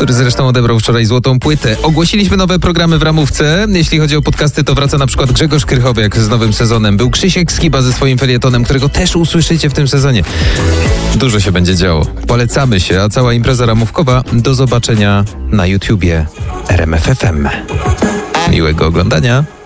który zresztą odebrał wczoraj złotą płytę. Ogłosiliśmy nowe programy w ramówce. Jeśli chodzi o podcasty, to wraca na przykład Grzegorz Krychowiak z nowym sezonem. Był Krzysiek Skiba ze swoim felietonem, którego też usłyszycie w tym sezonie. Dużo się będzie działo. Polecamy się, a cała impreza ramówkowa do zobaczenia na YouTubie RMF FM. Miłego oglądania.